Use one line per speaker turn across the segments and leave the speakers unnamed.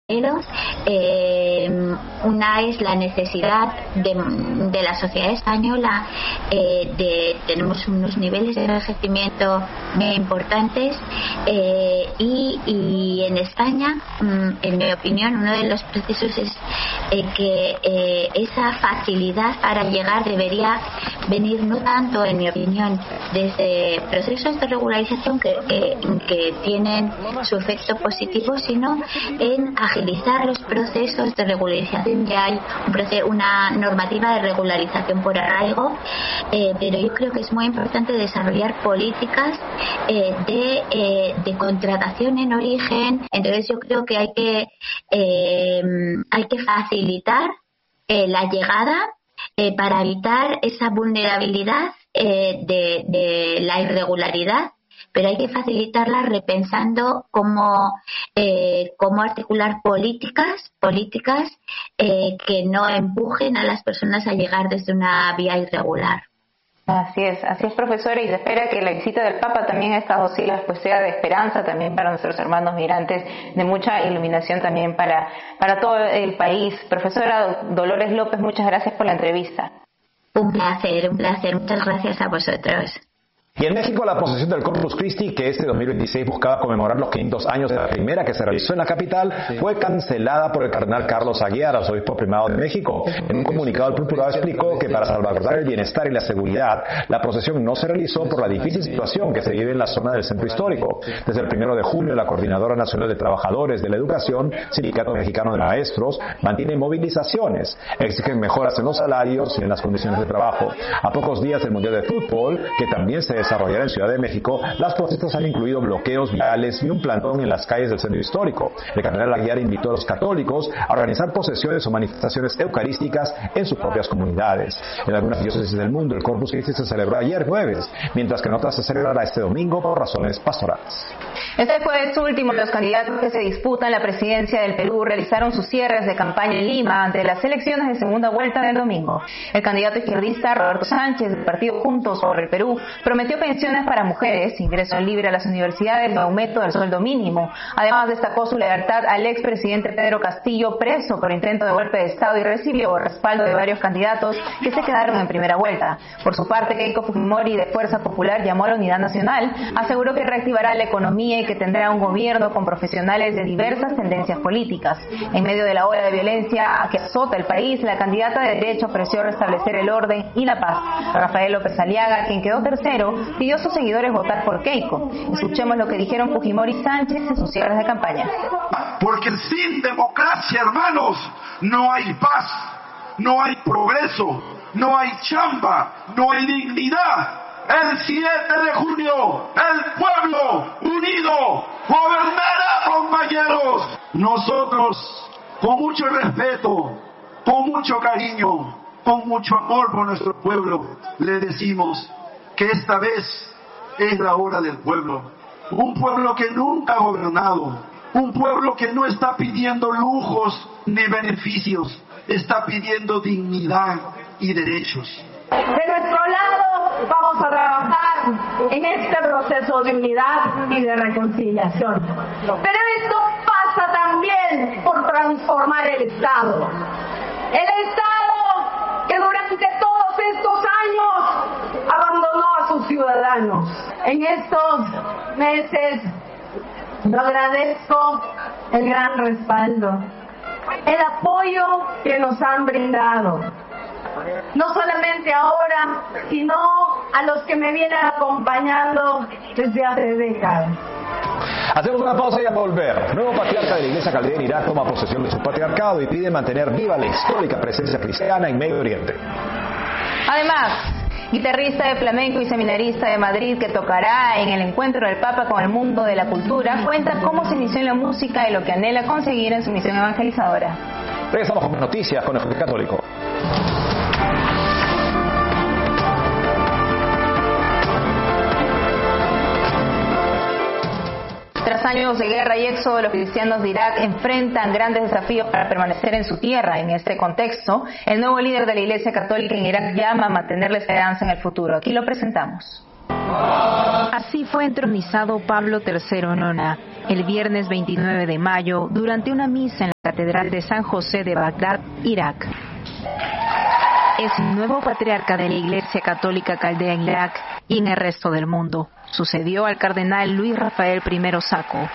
Una es la necesidad de la sociedad española, tenemos unos niveles de envejecimiento muy importantes, y en España, en mi opinión, uno de los procesos es que esa facilidad para llegar debería venir no tanto, en mi opinión, desde procesos de regularización que tienen su efecto positivo, sino en agilizar los procesos de regularización. Ya hay una normativa de regularización por arraigo, pero yo creo que es muy importante desarrollar políticas de contratación en origen. Entonces yo creo que hay que facilitar la llegada para evitar esa vulnerabilidad de la irregularidad, pero hay que facilitarla repensando cómo articular políticas que no empujen a las personas a llegar desde una vía irregular.
Así es, profesora, y se espera que la visita del Papa también a estas dos islas pues sea de esperanza también para nuestros hermanos migrantes, de mucha iluminación también para todo el país. Profesora Dolores López, muchas gracias por la entrevista.
Un placer, muchas gracias a vosotros.
Y en México, la procesión del Corpus Christi, que este 2026 buscaba conmemorar los 500 años de la primera que se realizó en la capital, fue cancelada por el cardenal Carlos Aguiar, arzobispo primado de México. En un comunicado, el purpurado explicó que para salvaguardar el bienestar y la seguridad, la procesión no se realizó por la difícil situación que se vive en la zona del centro histórico. Desde el 1 de julio, la Coordinadora Nacional de Trabajadores de la Educación, Sindicato Mexicano de Maestros, mantiene movilizaciones, exigen mejoras en los salarios y en las condiciones de trabajo. A pocos días del Mundial de Fútbol, que también se desarrollará en Ciudad de México, las protestas han incluido bloqueos viales y un plantón en las calles del centro histórico. El cardenal Aguiar invitó a los católicos a organizar procesiones o manifestaciones eucarísticas en sus propias comunidades. En algunas diócesis del mundo, el Corpus Christi se celebró ayer jueves, mientras que en otras se celebrará este domingo por razones pastorales.
Este jueves último, los candidatos que se disputan la presidencia del Perú realizaron sus cierres de campaña en Lima ante las elecciones de segunda vuelta del domingo. El candidato izquierdista Roberto Sánchez, del partido Juntos por el Perú, prometió pensiones para mujeres, ingreso libre a las universidades y aumento del sueldo mínimo. Además, destacó su lealtad al expresidente Pedro Castillo, preso por intento de golpe de Estado, y recibió respaldo de varios candidatos que se quedaron en primera vuelta. Por su parte, Keiko Fujimori, de Fuerza Popular, llamó a la unidad nacional, aseguró que reactivará la economía y que tendrá un gobierno con profesionales de diversas tendencias políticas. En medio de la ola de violencia que azota el país, la candidata de derecha ofreció restablecer el orden y la paz. Rafael López Aliaga, quien quedó tercero, pidió a sus seguidores votar por Keiko. Escuchemos lo que dijeron Fujimori y Sánchez en sus cierres de campaña.
Porque sin democracia, hermanos, no hay paz, no hay progreso, no hay chamba, no hay dignidad. El 7 de junio, el pueblo unido gobernará, compañeros. Nosotros, con mucho respeto, con mucho cariño, con mucho amor por nuestro pueblo, le decimos que esta vez es la hora del pueblo. Un pueblo que nunca ha gobernado, un pueblo que no está pidiendo lujos ni beneficios, está pidiendo dignidad y derechos.
De nuestro lado vamos a trabajar en este proceso de unidad y de reconciliación. Pero esto pasa también por transformar el Estado. El Estado que durante todos estos años abandonó a sus ciudadanos. En estos meses yo agradezco el gran respaldo, el apoyo que nos han brindado. No solamente ahora, sino a los que me vienen acompañando desde hace décadas.
Hacemos una pausa y a volver. Nuevo patriarca de la Iglesia Caldea en Irak toma posesión de su patriarcado y pide mantener viva la histórica presencia cristiana en Medio Oriente.
Además, guitarrista de flamenco y seminarista de Madrid que tocará en el encuentro del Papa con el mundo de la cultura, cuenta cómo se inició en la música y lo que anhela conseguir en su misión evangelizadora.
Regresamos con noticias con el Enfoque Católico.
Tras años de guerra y éxodo, los cristianos de Irak enfrentan grandes desafíos para permanecer en su tierra. En este contexto, el nuevo líder de la Iglesia Católica en Irak llama a mantener la esperanza en el futuro. Aquí lo presentamos.
Así fue entronizado Pablo III Nona el viernes 29 de mayo durante una misa en
Catedral de San José de Bagdad, Irak. Es el nuevo patriarca de la Iglesia Católica Caldea en Irak y en el resto del mundo. Sucedió al cardenal Luis Rafael I Sacco.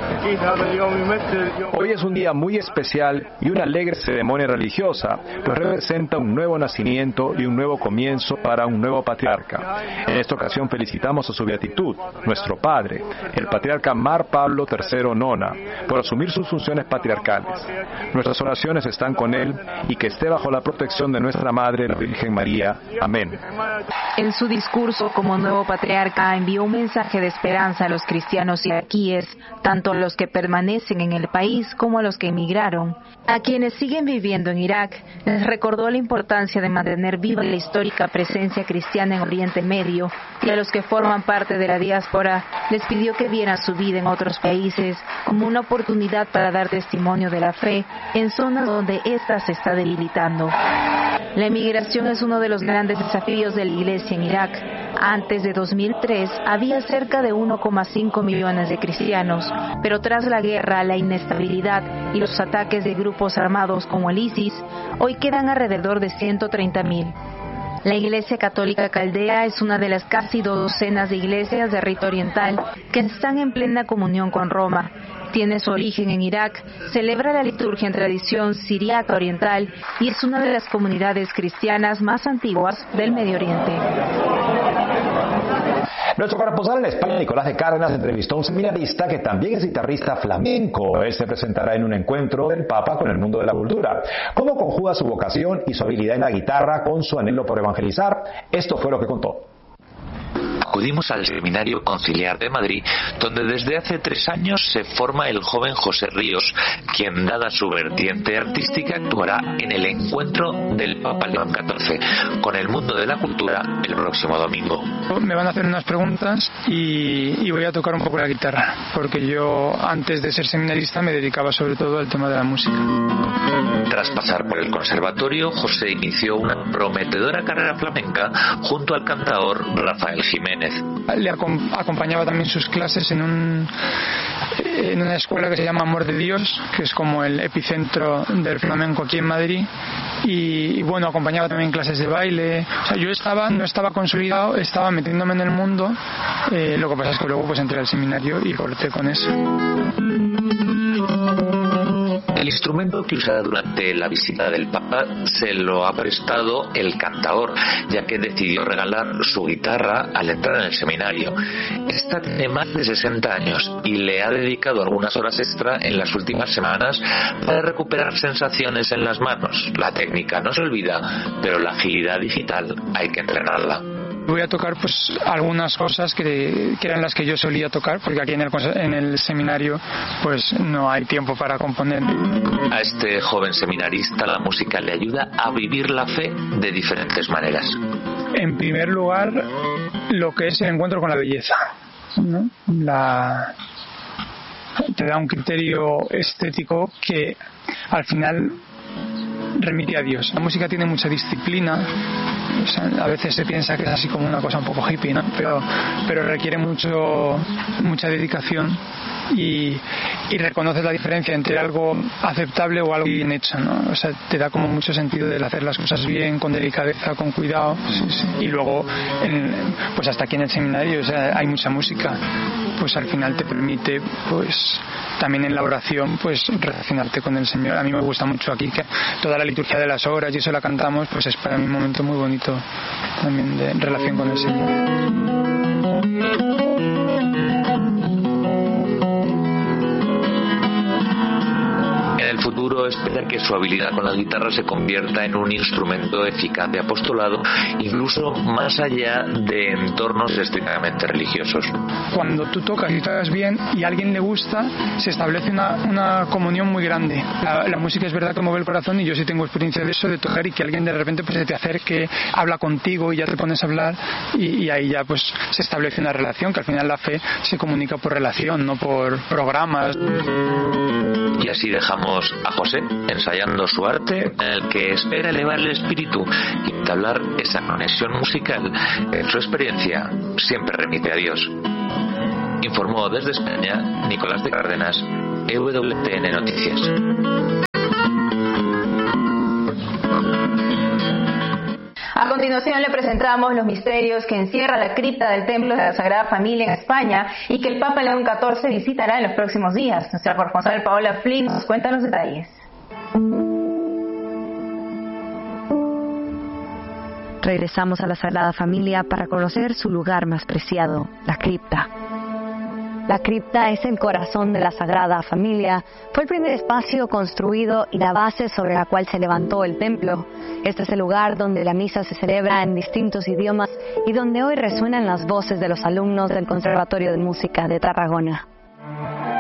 Hoy es un día muy especial y una alegre ceremonia religiosa, pues representa un nuevo nacimiento y un nuevo comienzo para un nuevo patriarca. En esta ocasión felicitamos a su beatitud, nuestro padre, el patriarca Mar Pablo III Nona, por asumir sus funciones patriarcales. Nuestras oraciones están con él y que esté bajo la protección de nuestra Madre, la Virgen María. Amén.
En su discurso como nuevo patriarca envió un mensaje de esperanza a los cristianos iraquíes, tanto a los que permanecen en el país como a los que emigraron. A quienes siguen viviendo en Irak, les recordó la importancia de mantener viva la histórica presencia cristiana en Oriente Medio, y a los que forman parte de la diáspora les pidió que vieran su vida en otros países como una oportunidad para dar testimonio de la fe en zonas donde ésta se está debilitando. La emigración es uno de los grandes desafíos de la Iglesia en Irak. Antes de 2003 había cerca de 1,5 millones de cristianos, pero tras la guerra, la inestabilidad y los ataques de grupos armados como el ISIS, hoy quedan alrededor de 130,000. La Iglesia Católica Caldea es una de las casi 2 docenas de iglesias de rito oriental que están en plena comunión con Roma. Tiene su origen en Irak, celebra la liturgia en tradición siríaca oriental y es una de las comunidades cristianas más antiguas del Medio Oriente.
Nuestro corresponsal en España, Nicolás de Cárdenas, entrevistó a un seminarista que también es guitarrista flamenco. Él se presentará en un encuentro del Papa con el mundo de la cultura. ¿Cómo conjuga su vocación y su habilidad en la guitarra con su anhelo por evangelizar? Esto fue lo que contó.
Acudimos al Seminario Conciliar de Madrid, donde desde hace 3 años se forma el joven José Ríos, quien, dada su vertiente artística, actuará en el encuentro del Papa León XIV con el mundo de la cultura el próximo domingo.
Me van a hacer unas preguntas y voy a tocar un poco la guitarra, porque yo antes de ser seminarista me dedicaba sobre todo al tema de la música.
Tras pasar por el conservatorio, José inició una prometedora carrera flamenca junto al cantador Rafael Jiménez.
Le acompañaba también sus clases en una escuela que se llama Amor de Dios, que es como el epicentro del flamenco aquí en Madrid, y bueno, acompañaba también clases de baile. O sea, yo no estaba consolidado, estaba metiéndome en el mundo, lo que pasa es que luego pues entré al seminario y corté con eso.
El instrumento que usará durante la visita del Papa se lo ha prestado el cantador, ya que decidió regalar su guitarra al entrar en el seminario. Esta tiene más de 60 años y le ha dedicado algunas horas extra en las últimas semanas para recuperar sensaciones en las manos. La técnica no se olvida, pero la agilidad digital hay que entrenarla.
Voy a tocar pues algunas cosas que eran las que yo solía tocar, porque aquí en el seminario pues no hay tiempo para componer.
A este joven seminarista la música le ayuda a vivir la fe de diferentes maneras.
En primer lugar, lo que es el encuentro con la belleza, ¿no? Te da un criterio estético que al final remite a Dios. La música tiene mucha disciplina. O sea, a veces se piensa que es así como una cosa un poco hippie, ¿no? Pero requiere mucha dedicación y reconoces la diferencia entre algo aceptable o algo bien hecho, ¿no? O sea, te da como mucho sentido del hacer las cosas bien, con delicadeza, con cuidado. Sí. Y luego, pues hasta aquí en el seminario, o sea, hay mucha música, pues al final te permite, pues también en la oración, pues relacionarte con el Señor. A mí me gusta mucho aquí que toda la liturgia de las horas y eso la cantamos, pues es para mí un momento muy bonito también de relación con el Señor.
En el futuro espera que su habilidad con la guitarra se convierta en un instrumento eficaz de apostolado, incluso más allá de entornos estrictamente religiosos.
Cuando tú tocas y tocas bien y a alguien le gusta, se establece una comunión muy grande. La música es verdad que mueve el corazón y yo sí tengo experiencia de eso, de tocar y que alguien de repente pues se te acerque, habla contigo y ya te pones a hablar y ahí ya pues se establece una relación, que al final la fe se comunica por relación, no por programas.
Y así dejamos a José ensayando su arte, en el que espera elevar el espíritu y entablar esa conexión musical que en su experiencia siempre remite a Dios. Informó desde España Nicolás de Cárdenas, EWTN Noticias.
continuación le presentamos los misterios que encierra la cripta del Templo de la Sagrada Familia en España y que el Papa León XIV visitará en los próximos días. Nuestra corresponsal Paola Flynn nos cuenta los detalles.
Regresamos a la Sagrada Familia para conocer su lugar más preciado, la cripta. La cripta es el corazón de la Sagrada Familia. Fue el primer espacio construido y la base sobre la cual se levantó el templo. Este es el lugar donde la misa se celebra en distintos idiomas y donde hoy resuenan las voces de los alumnos del Conservatorio de Música de Tarragona.